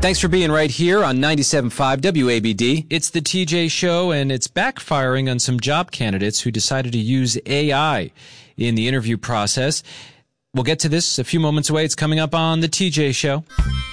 Thanks for being right here on 97.5 WABD. It's the TJ Show, and it's backfiring on some job candidates who decided to use AI in the interview process. We'll get to this a few moments away. It's coming up on the TJ Show.